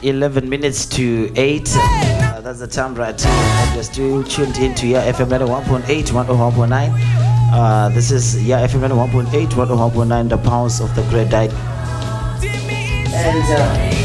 11 minutes to 8. That's the time right now. You're still tuned in to FM 91.8, 101.9. This is FM 91.8, 101.9, the Pulse of the Great Diet. And